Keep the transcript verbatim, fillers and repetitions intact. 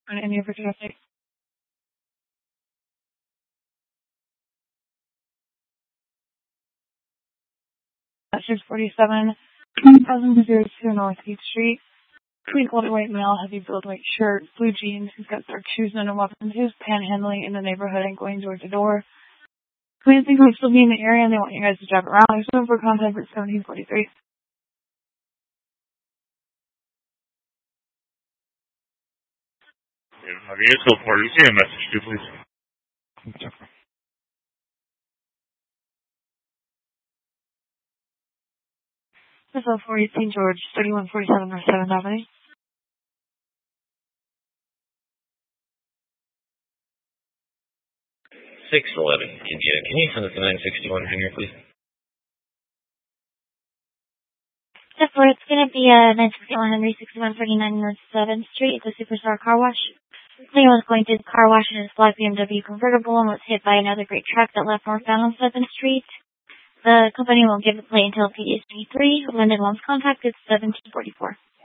on any of your traffic. At six forty-seven, one thousand two North eighth Street. Tweed older white male, heavy build white shirt, blue jeans. He's got dark shoes and a weapon. He's panhandling in the neighborhood and going door to door. We think we'll still be in the area and they want you guys to drive around. There's no for contact for seventeen forty-three. Have you so far? You see a message too, please. This is four eighteen George, thirty-one forty-seven North seventh Avenue. six eleven Indiana. Can you send us a nine sixty-one hangar, please? Yes, Lord, it's going to be a nine sixty-one Henry sixty-one thirty-nine North seventh Street. It's a Superstar car wash. Leo was going to the car wash in his black B M W convertible and was hit by another great truck that left northbound on seventh Street. The company will give the plate until P D S twenty-three. When it wants contact, it's seventeen forty-four.